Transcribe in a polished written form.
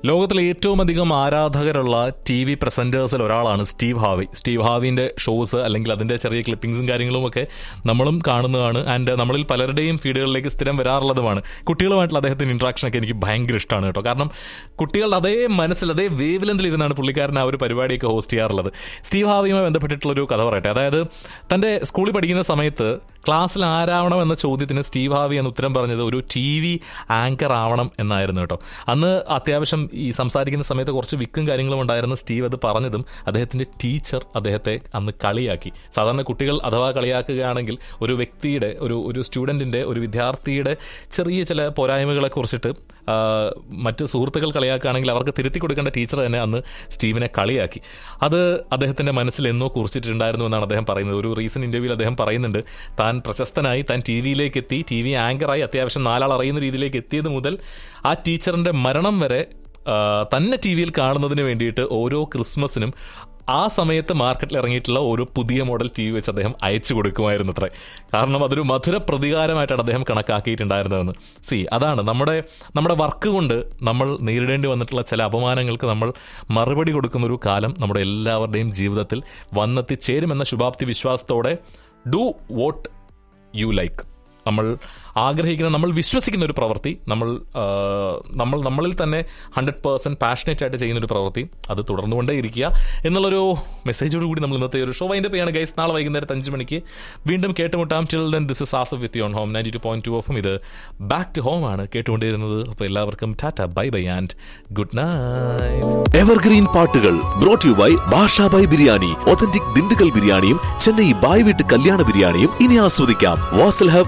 ലോകത്തിലെ ഏറ്റവും അധികം ആരാധകരുള്ള TV പ്രസൻറ്റേഴ്സിൽ ഒരാളാണ് സ്റ്റീവ് ഹാർവി. സ്റ്റീവ് ഹാർവിൻ്റെ ഷോസ് അല്ലെങ്കിൽ അതിൻ്റെ ചെറിയ ക്ലിപ്പിംഗ്സും കാര്യങ്ങളുമൊക്കെ നമ്മളും കാണുന്നതാണ്. ആൻഡ് നമ്മളിൽ പലരുടെയും ഫീഡുകളിലേക്ക് സ്ഥിരം വരാറുള്ളതുമാണ്. കുട്ടികളുമായിട്ടുള്ള അദ്ദേഹത്തിൻ്റെ ഇൻട്രാക്ഷനൊക്കെ എനിക്ക് ഭയങ്കര ഇഷ്ടമാണ് കേട്ടോ. കാരണം കുട്ടികളുടെ അതേ മനസ്സിൽ അതേ വേവ് ലെന്തിലിരുന്നാണ് പുള്ളിക്കാരൻ ആ ഒരു പരിപാടിയൊക്കെ ഹോസ്റ്റ് ചെയ്യാറുള്ളത്. സ്റ്റീവ് ഹാർവിയുമായി ബന്ധപ്പെട്ടിട്ടുള്ളൊരു കഥ പറയട്ടെ. അതായത് തൻ്റെ സ്കൂളിൽ പഠിക്കുന്ന സമയത്ത് ക്ലാസ്സിൽ ആരാവണം എന്ന ചോദ്യത്തിന് സ്റ്റീവ് ഹാർവി എന്ന് ഉത്തരം പറഞ്ഞത് ഒരു TV ആങ്കർ ആവണം എന്നായിരുന്നു കേട്ടോ. അന്ന് അത്യാവശ്യം ഈ സംസാരിക്കുന്ന സമയത്ത് കുറച്ച് വിക്കും കാര്യങ്ങളും ഉണ്ടായിരുന്ന സ്റ്റീവ് അത് പറഞ്ഞതും അദ്ദേഹത്തിൻ്റെ ടീച്ചർ അദ്ദേഹത്തെ അന്ന് കളിയാക്കി. സാധാരണ കുട്ടികൾ അഥവാ കളിയാക്കുകയാണെങ്കിൽ ഒരു വ്യക്തിയുടെ ഒരു സ്റ്റുഡൻറ്റിൻ്റെ ഒരു വിദ്യാർത്ഥിയുടെ ചെറിയ ചില പോരായ്മകളെ കുറിച്ചിട്ട് മറ്റ് സുഹൃത്തുക്കൾ കളിയാക്കുകയാണെങ്കിൽ അവർക്ക് തിരുത്തി കൊടുക്കേണ്ട ടീച്ചർ തന്നെ അന്ന് സ്റ്റീവിനെ കളിയാക്കി. അത് അദ്ദേഹത്തിൻ്റെ മനസ്സിൽ എന്നോ കുറിച്ചിട്ടുണ്ടായിരുന്നു എന്നാണ് അദ്ദേഹം പറയുന്നത്. ഒരു റീസെൻറ്റ് ഇൻ്റർവ്യൂവിൽ അദ്ദേഹം പറയുന്നുണ്ട്, താൻ പ്രശസ്തനായി താൻ TV എത്തി, TV ആങ്കറായി അത്യാവശ്യം 4 ആൾ അറിയുന്ന രീതിയിലേക്ക് എത്തിയത് മുതൽ ആ ടീച്ചറിൻ്റെ മരണം വരെ തന്നെ TV കാണുന്നതിന് വേണ്ടിയിട്ട് ഓരോ ക്രിസ്മസിനും ആ സമയത്ത് മാർക്കറ്റിൽ ഇറങ്ങിയിട്ടുള്ള ഒരു പുതിയ മോഡൽ TV വെച്ച് അദ്ദേഹം അയച്ചു കൊടുക്കുമായിരുന്നു അത്രേ. കാരണം അതൊരു മധുര പ്രതികാരമായിട്ടാണ് അദ്ദേഹം കണക്കാക്കിയിട്ടുണ്ടായിരുന്നതെന്ന്. അതാണ് നമ്മുടെ വർക്ക് കൊണ്ട് നമ്മൾ നേരിടേണ്ടി വന്നിട്ടുള്ള ചില അപമാനങ്ങൾക്ക് നമ്മൾ മറുപടി കൊടുക്കുന്നൊരു കാലം നമ്മുടെ എല്ലാവരുടെയും ജീവിതത്തിൽ വന്നെത്തിച്ചേരുമെന്ന ശുഭാപ്തി വിശ്വാസത്തോടെ ഡു വാട്ട് യു ലൈക്ക്. നമ്മൾ ആഗ്രഹിക്കുന്ന, നമ്മൾ വിശ്വസിക്കുന്ന ഒരു പ്രവൃത്തി, നമ്മളിൽ തന്നെ 100% പാഷനേറ്റ് ആയിട്ട് ചെയ്യുന്നൊരു പ്രവൃത്തി, അത് തുടർന്നുകൊണ്ടേ ഇരിക്കുക എന്നുള്ളൊരു മെസ്സേജോട് കൂടി നമ്മൾ ഇന്നത്തെ ഒരു ഷോ വൈൻഡപ്പ് ചെയ്യാണ് ഗൈസ്. നാളെ വൈകുന്നേരത്ത് 5 മണിക്ക് വീണ്ടും കേട്ടുമുട്ടാം. Till then this is Asif with you on home 92.2 FM. ഇത് ബാക്ക് ടു ഹോം ആണ് കേട്ടുകൊണ്ടിരുന്നത്. അപ്പോൾ എല്ലാവർക്കും Tata, bye bye and good night. Evergreen പാട്ടുകൾ brought you by Basha Bhai biryani. Authentic Dindigul ബിരിയാണിയും ചെന്നൈ ബായ് വീട്ട് കല്യാണ ബിരിയാണിയും ഇനി ആസ്വദിക്കാം വാസൽ ഹബ്